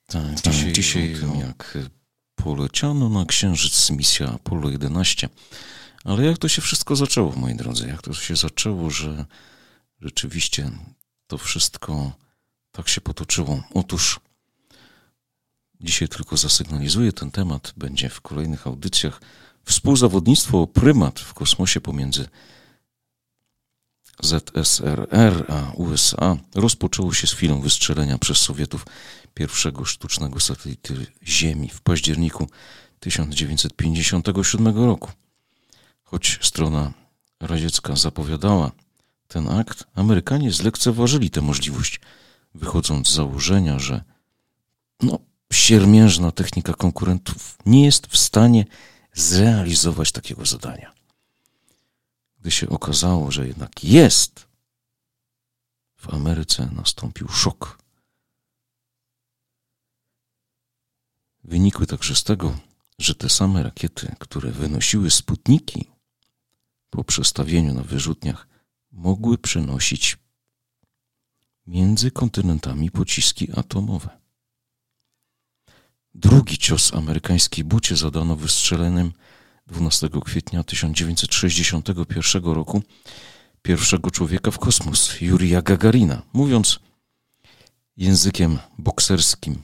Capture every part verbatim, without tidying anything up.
Tak, dzisiaj, dzisiaj jak poleciano na Księżyc misja Apollo jedenaście. Ale jak to się wszystko zaczęło, moi drodzy? Jak to się zaczęło, że rzeczywiście to wszystko tak się potoczyło? Otóż dzisiaj tylko zasygnalizuję ten temat, będzie w kolejnych audycjach. Współzawodnictwo o prymat w kosmosie pomiędzy Z S R R a U S A rozpoczęło się z chwilą wystrzelenia przez Sowietów pierwszego sztucznego satelity Ziemi w październiku tysiąc dziewięćset pięćdziesiątego siódmego roku. Choć strona radziecka zapowiadała ten akt, Amerykanie zlekceważyli tę możliwość, wychodząc z założenia, że no, siermiężna technika konkurentów nie jest w stanie zrealizować takiego zadania. Gdy się okazało, że jednak jest, w Ameryce nastąpił szok. Wynikły także z tego, że te same rakiety, które wynosiły Sputniki po przestawieniu na wyrzutniach, mogły przenosić między kontynentami pociski atomowe. Drugi cios amerykańskiej bucie zadano wystrzeleniem dwunastego kwietnia tysiąc dziewięćset sześćdziesiątego pierwszego roku pierwszego człowieka w kosmos, Jurija Gagarina. Mówiąc językiem bokserskim,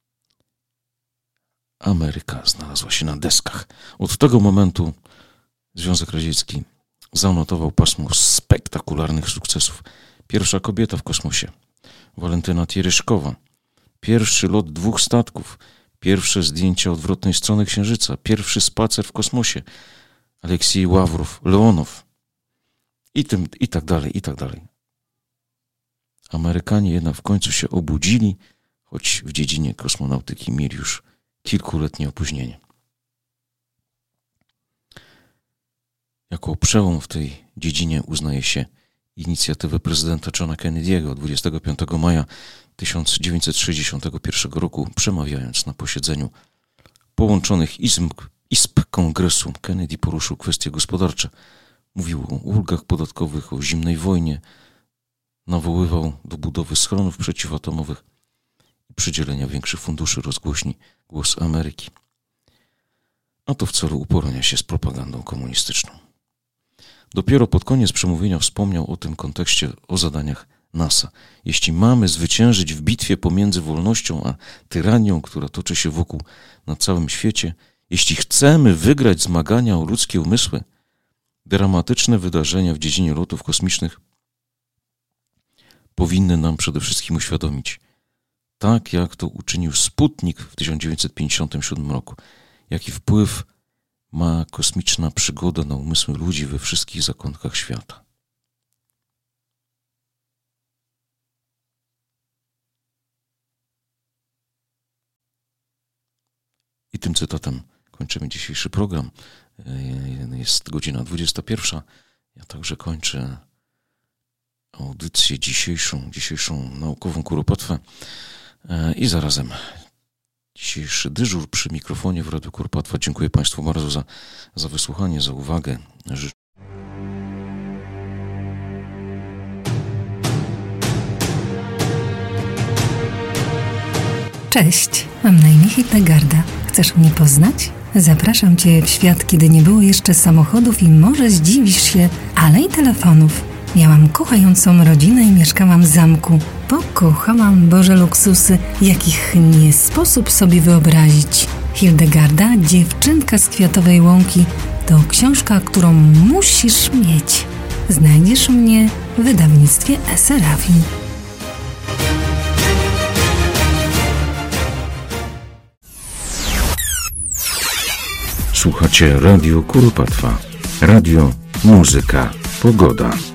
Ameryka znalazła się na deskach. Od tego momentu Związek Radziecki zanotował pasmo spektakularnych sukcesów. Pierwsza kobieta w kosmosie, Walentyna Tieryszkowa, pierwszy lot dwóch statków, pierwsze zdjęcia odwrotnej strony Księżyca, pierwszy spacer w kosmosie, Aleksiej Ławrow, Leonow i, tym, i tak dalej, i tak dalej. Amerykanie jednak w końcu się obudzili, choć w dziedzinie kosmonautyki mieli już kilkuletnie opóźnienie. Jako przełom w tej dziedzinie uznaje się inicjatywę prezydenta Johna Kennedy'ego dwudziestego piątego maja tysiąc dziewięćset sześćdziesiątego pierwszego roku, przemawiając na posiedzeniu połączonych izb, izb Kongresu. Kennedy poruszył kwestie gospodarcze. Mówił o ulgach podatkowych, o zimnej wojnie. Nawoływał do budowy schronów przeciwatomowych i przydzielenia większych funduszy rozgłośni Głos Ameryki. A to w celu uporania się z propagandą komunistyczną. Dopiero pod koniec przemówienia wspomniał o tym kontekście, o zadaniach NASA. Jeśli mamy zwyciężyć w bitwie pomiędzy wolnością a tyranią, która toczy się wokół na całym świecie, jeśli chcemy wygrać zmagania o ludzkie umysły, dramatyczne wydarzenia w dziedzinie lotów kosmicznych powinny nam przede wszystkim uświadomić, tak jak to uczynił Sputnik w tysiąc dziewięćset pięćdziesiątym siódmym roku, jaki wpływ ma kosmiczna przygoda na umysły ludzi we wszystkich zakątkach świata. I tym cytatem kończymy dzisiejszy program. Jest godzina dwudziesta pierwsza. Ja także kończę audycję dzisiejszą, dzisiejszą naukową kuropatwę i zarazem dzisiejszy dyżur przy mikrofonie w Radiu Kuropatwa. Dziękuję Państwu bardzo za, za wysłuchanie, za uwagę. Życzę. Cześć, mam na imię Hildegarda. Chcesz mnie poznać? Zapraszam Cię w świat, kiedy nie było jeszcze samochodów i może zdziwisz się, ale i telefonów. Miałam kochającą rodzinę i mieszkałam w zamku. Pokochałam Boże luksusy, jakich nie sposób sobie wyobrazić. Hildegarda, dziewczynka z Kwiatowej Łąki, to książka, którą musisz mieć. Znajdziesz mnie w wydawnictwie Eserafi. Słuchacie Radio Kuropatwa. Radio, muzyka, pogoda.